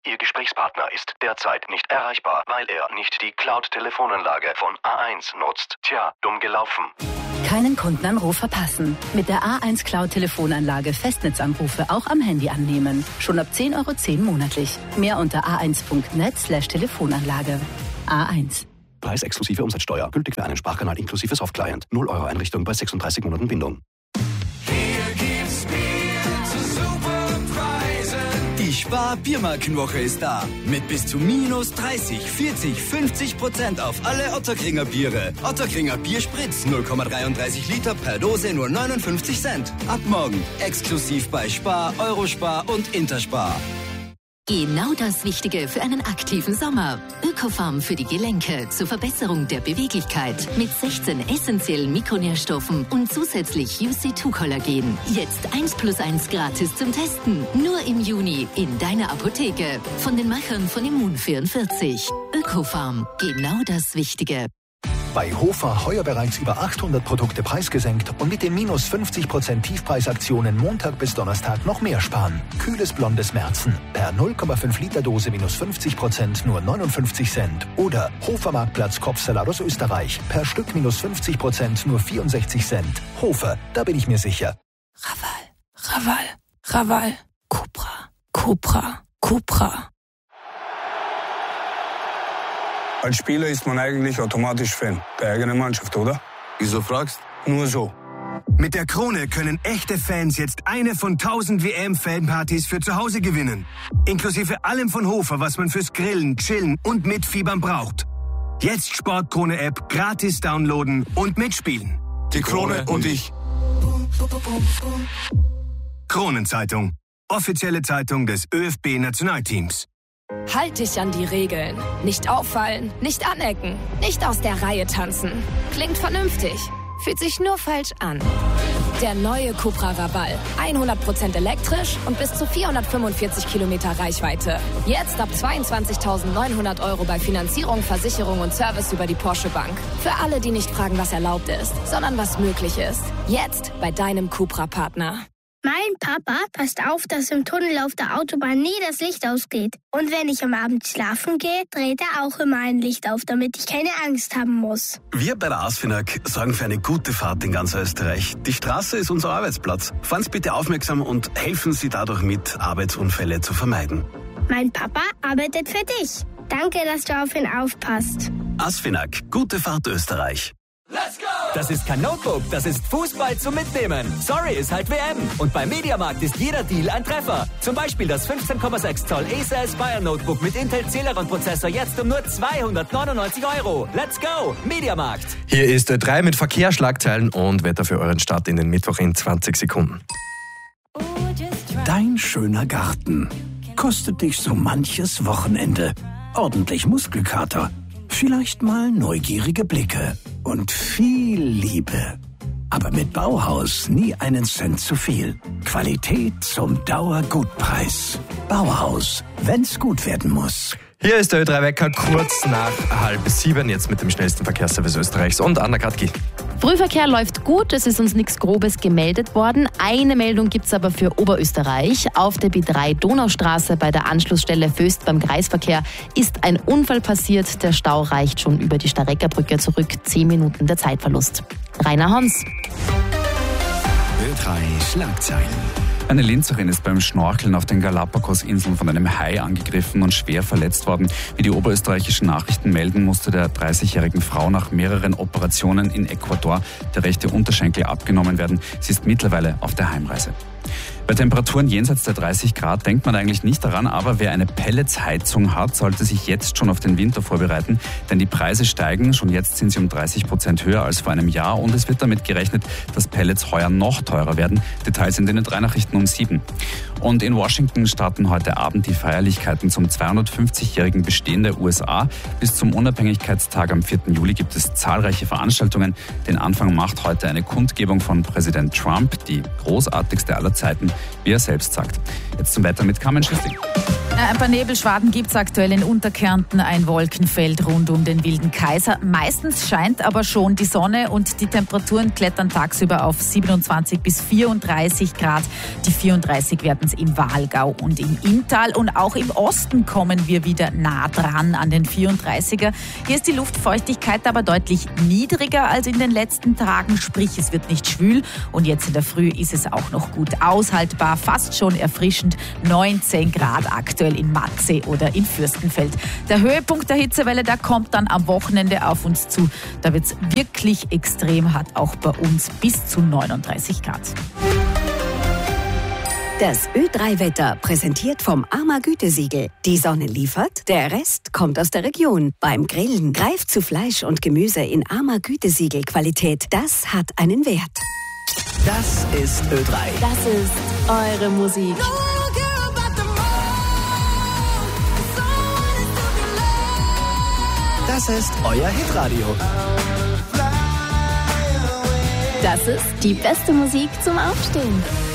Ihr Gesprächspartner ist derzeit nicht erreichbar, weil er nicht die Cloud-Telefonanlage von A1 nutzt. Tja, dumm gelaufen. Keinen Kundenanruf verpassen. Mit der A1 Cloud-Telefonanlage Festnetzanrufe auch am Handy annehmen. Schon ab 10,10 € monatlich. Mehr unter a1.net/Telefonanlage. A1. Preis exklusive Umsatzsteuer. Gültig für einen Sprachkanal inklusive Softclient. 0 € Einrichtung bei 36 Monaten Bindung. Die Spar-Biermarkenwoche ist da. Mit bis zu minus 30, 40, 50% auf alle Ottakringer Biere. Ottakringer Bierspritz 0,33 Liter per Dose nur 59 Cent. Ab morgen exklusiv bei Spar, Eurospar und Interspar. Genau das Wichtige für einen aktiven Sommer. Ökofarm für die Gelenke zur Verbesserung der Beweglichkeit mit 16 essentiellen Mikronährstoffen und zusätzlich UC2-Kollagen. Jetzt 1+1 gratis zum Testen. Nur im Juni in deiner Apotheke. Von den Machern von Immun44. Ökofarm. Genau das Wichtige. Bei Hofer heuer bereits über 800 Produkte preisgesenkt und mit den minus 50% Tiefpreisaktionen Montag bis Donnerstag noch mehr sparen. Kühles blondes Märzen per 0,5 Liter Dose minus 50% nur 59 Cent. Oder Hofer Marktplatz Kopfsalat aus Österreich per Stück minus 50% nur 64 Cent. Hofer, da bin ich mir sicher. Raval. Cupra. Als Spieler ist man eigentlich automatisch Fan der eigenen Mannschaft, oder? Wieso fragst? Nur so. Mit der Krone können echte Fans jetzt eine von 1000 WM-Fanpartys für zu Hause gewinnen. Inklusive allem von Hofer, was man fürs Grillen, Chillen und Mitfiebern braucht. Jetzt Sportkrone-App gratis downloaden und mitspielen. Die Krone und ich. Kronenzeitung. Offizielle Zeitung des ÖFB-Nationalteams. Halt dich an die Regeln. Nicht auffallen, nicht anecken, nicht aus der Reihe tanzen. Klingt vernünftig, fühlt sich nur falsch an. Der neue Cupra Raval. 100% elektrisch und bis zu 445 Kilometer Reichweite. Jetzt ab 22.900 € bei Finanzierung, Versicherung und Service über die Porsche Bank. Für alle, die nicht fragen, was erlaubt ist, sondern was möglich ist. Jetzt bei deinem Cupra-Partner. Mein Papa passt auf, dass im Tunnel auf der Autobahn nie das Licht ausgeht. Und wenn ich am Abend schlafen gehe, dreht er auch immer ein Licht auf, damit ich keine Angst haben muss. Wir bei der ASFINAG sorgen für eine gute Fahrt in ganz Österreich. Die Straße ist unser Arbeitsplatz. Fahren Sie bitte aufmerksam und helfen Sie dadurch mit, Arbeitsunfälle zu vermeiden. Mein Papa arbeitet für dich. Danke, dass du auf ihn aufpasst. ASFINAG, gute Fahrt Österreich. Let's go! Das ist kein Notebook, das ist Fußball zum Mitnehmen. Sorry, ist halt WM. Und beim Mediamarkt ist jeder Deal ein Treffer. Zum Beispiel das 15,6 Zoll Acer Aspire Notebook mit Intel Celeron Prozessor jetzt um nur 299 €. Let's go! Mediamarkt. Hier ist Ö3 mit Verkehrsschlagzeilen und Wetter für euren Start in den Mittwoch in 20 Sekunden. Dein schöner Garten kostet dich so manches Wochenende. Ordentlich Muskelkater. Vielleicht mal neugierige Blicke und viel Liebe. Aber mit Bauhaus nie einen Cent zu viel. Qualität zum Dauergutpreis. Bauhaus, wenn's gut werden muss. Hier ist der Ö3-Wecker kurz nach 6:30, jetzt mit dem schnellsten Verkehrsservice Österreichs und Anna Katki. Frühverkehr läuft gut, es ist uns nichts Grobes gemeldet worden. Eine Meldung gibt es aber für Oberösterreich. Auf der B3 Donaustraße bei der Anschlussstelle Föst beim Kreisverkehr ist ein Unfall passiert. Der Stau reicht schon über die Stareckerbrücke zurück. 10 Minuten der Zeitverlust. Rainer Hons. Ö3 Schlagzeilen. Eine Linzerin ist beim Schnorcheln auf den Galapagos-Inseln von einem Hai angegriffen und schwer verletzt worden. Wie die oberösterreichischen Nachrichten melden, musste der 30-jährigen Frau nach mehreren Operationen in Ecuador der rechte Unterschenkel abgenommen werden. Sie ist mittlerweile auf der Heimreise. Bei Temperaturen jenseits der 30 Grad denkt man eigentlich nicht daran, aber wer eine Pelletsheizung hat, sollte sich jetzt schon auf den Winter vorbereiten, denn die Preise steigen. Schon jetzt sind sie um 30% höher als vor einem Jahr und es wird damit gerechnet, dass Pellets heuer noch teurer werden. Details in den 3 Nachrichten um 7. Und in Washington starten heute Abend die Feierlichkeiten zum 250-jährigen Bestehen der USA. Bis zum Unabhängigkeitstag am 4. Juli gibt es zahlreiche Veranstaltungen. Den Anfang macht heute eine Kundgebung von Präsident Trump, die großartigste aller Zeiten, wie er selbst sagt. Jetzt zum Wetter mit Carmen Schüssling. Ein paar Nebelschwaden gibt es aktuell in Unterkärnten, ein Wolkenfeld rund um den Wilden Kaiser. Meistens scheint aber schon die Sonne und die Temperaturen klettern tagsüber auf 27 bis 34 Grad. Die 34 werden es im Walgau und im Inntal. Und auch im Osten kommen wir wieder nah dran an den 34er. Hier ist die Luftfeuchtigkeit aber deutlich niedriger als in den letzten Tagen. Sprich, es wird nicht schwül. Und jetzt in der Früh ist es auch noch gut aushaltbar, fast schon erfrischend. 19 Grad aktuell in Matzee oder in Fürstenfeld. Der Höhepunkt der Hitzewelle, der kommt dann am Wochenende auf uns zu. Da wird es wirklich extrem, hat auch bei uns bis zu 39 Grad. Das Ö3-Wetter präsentiert vom AMA Gütesiegel. Die Sonne liefert, der Rest kommt aus der Region. Beim Grillen greift zu Fleisch und Gemüse in AMA Gütesiegel Qualität. Das hat einen Wert. Das ist Ö3. Das ist eure Musik. Das ist euer Hitradio. Das ist die beste Musik zum Aufstehen.